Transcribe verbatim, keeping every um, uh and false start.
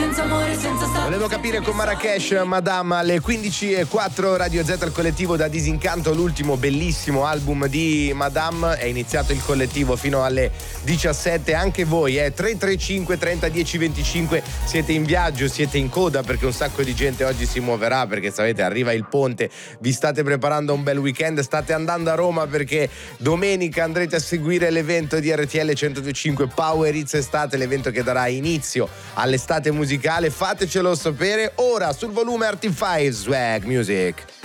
senza amore, senza stato. Volevo capire con Marrakesh, Madame, alle quindici e quattro, Radio Z, il collettivo da Disincanto, l'ultimo bellissimo album di Madame. È iniziato il collettivo fino alle diciassette, anche voi, eh, tre tre cinque trenta dieci venticinque, siete in viaggio, siete in coda perché un sacco di gente oggi si muoverà, perché sapete arriva il ponte, vi state preparando un bel weekend, state andando a Roma perché domenica andrete a seguire l'evento di R T L centodue e cinque Power Hits Estate, l'evento che darà inizio all'estate musicale. Fatecelo sapere ora sul volume Artifice Swag Music.